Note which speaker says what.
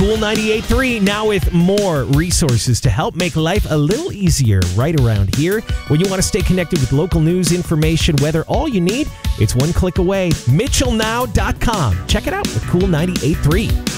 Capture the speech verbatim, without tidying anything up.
Speaker 1: Cool ninety-eight point three now with more resources to help make life a little easier right around here. When you want to stay connected with local news, information, weather, all you need, it's one click away. Mitchell Now dot com. Check it out with Cool ninety-eight point three.